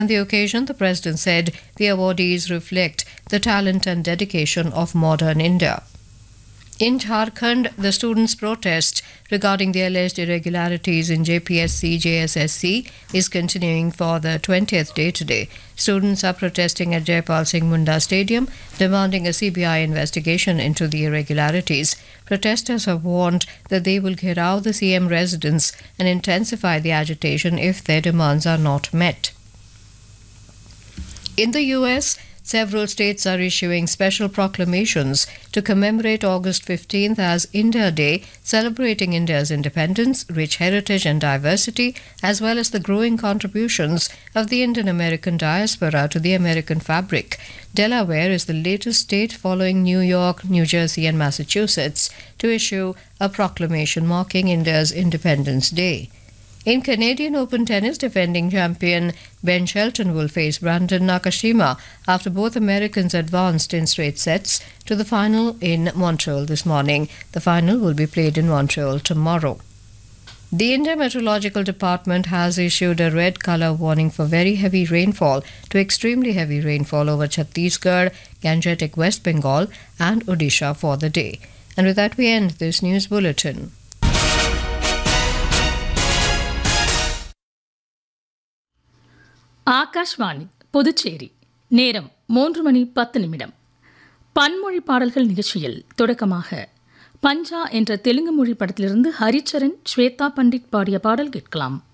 On the occasion, the president said the awardees reflect the talent and dedication of modern India. In Jharkhand, the students' protest regarding the alleged irregularities in JPSC JSSC is continuing for the 20th day today. Students are protesting at Jaipal Singh Munda Stadium, demanding a CBI investigation into the irregularities. Protesters have warned that they will gherav the CM residence and intensify the agitation if their demands are not met. In the US, several states are issuing special proclamations to commemorate August 15th as India Day, celebrating India's independence, rich heritage and diversity, as well as the growing contributions of the Indian American diaspora to the American fabric. Delaware is the latest state following New York, New Jersey and Massachusetts to issue a proclamation marking India's Independence Day. In Canadian Open tennis, defending champion Ben Shelton will face Brandon Nakashima after both Americans advanced in straight sets to the final in Montreal this morning. The final will be played in Montreal tomorrow. The India Meteorological Department has issued a red colour warning for very heavy rainfall to extremely heavy rainfall over Chhattisgarh, Gangetic West Bengal and Odisha for the day. And with that we end this news bulletin. Akashvani Puducherry நேரம் 3:10 பன்மொழி பாடல்கள் நிகழ்ச்சியில் தொடக்கமாக பஞ்சா என்ற தெலுங்கு மொழி படத்திலிருந்து ஹரிச்சரன் ஸ்வேதா பண்டிட் பாடிய பாடல் கேட்கலாம்.